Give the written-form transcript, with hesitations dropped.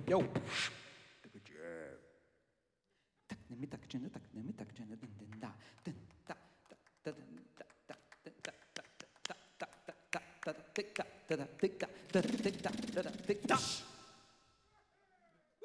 Yo. Tak nemi tak džene, tak nemi tak džene, din din da, din da, da din da, da din da, da da da da da da da da da da da da da da da da da